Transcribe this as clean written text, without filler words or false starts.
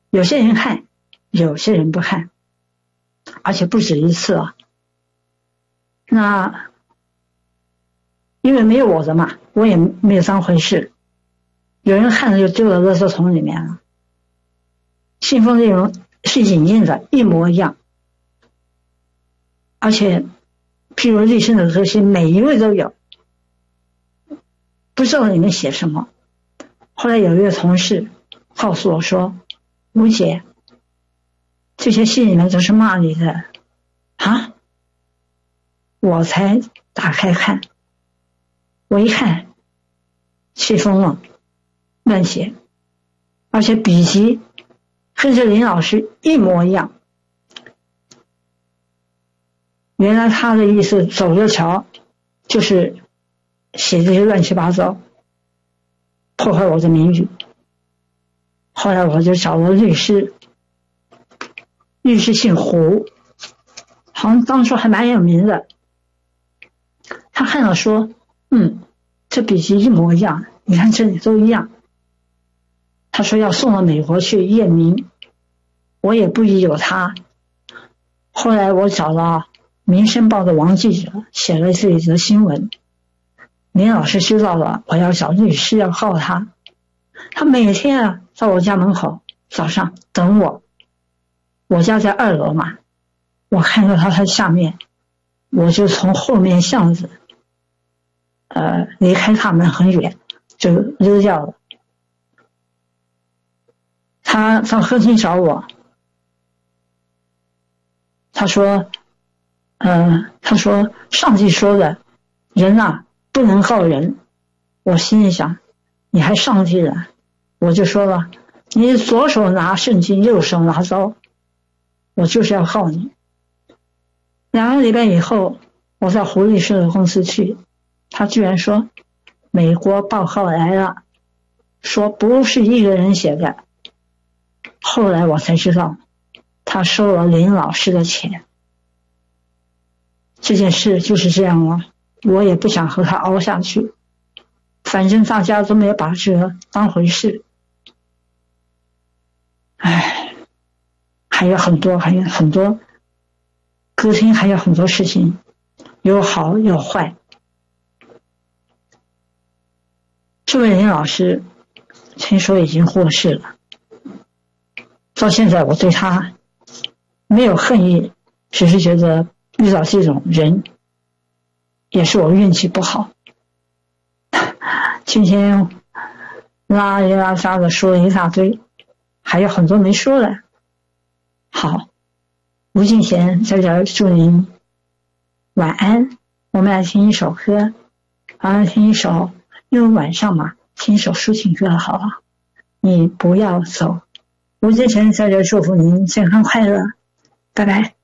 有些人看，有些人不看，而且不止一次啊。那因为没有我的嘛，我也没有当回事，有人看了就丢到垃圾桶里面了。信封内容是影印的，一模一样，而且譬如立身的核心每一位都有，不知道里面写什么。后来有一个同事告诉我说，吴姐，这些信里面都是骂你的啊。我才打开看，我一看气疯了，乱写，而且笔迹跟这林老师一模一样。原来他的意思走着瞧，就是写这些乱七八糟，破坏我的名誉。后来我就找了律师，律师姓胡，好像当初还蛮有名的。他看到说，这笔迹一模一样，你看这里都一样。他说要送到美国去验明，我也不疑有他。后来我找到《民生报》的王记者，写了这一则新闻。林老师知道了，我要找律师要告他。他每天到我家门口早上等我，我家在2楼嘛，我看到他在下面，我就从后面巷子离开他们很远，就溜掉了。他到客厅找我，他说上帝说的人啊不能告人。我心里想，你还上帝了？我就说了，你左手拿圣经，右手拿刀，我就是要告你。2个礼拜以后，我到胡律师的公司去，他居然说美国报告来了，说不是一个人写的。后来我才知道，他收了林老师的钱。这件事就是这样了，我也不想和他熬下去，反正大家都没有把这当回事。还有很多歌厅，还有很多事情，有好有坏。这位林老师听说已经过世了，到现在我对他没有恨意，只是觉得遇到这种人也是我运气不好。今天拉里拉杂的说了一大堆，还有很多没说的。好，吴敬贤在这儿祝您晚安。我们来听一首歌，听一首，因为晚上嘛，听一首抒情歌好了。你不要走。吴敬贤在这儿祝福您健康快乐，拜拜。